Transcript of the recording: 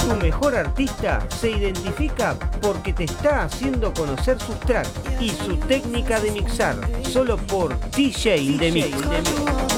Tu mejor artista se identifica porque te está haciendo conocer sus tracks y su técnica de mixar, solo por DJ The Mix.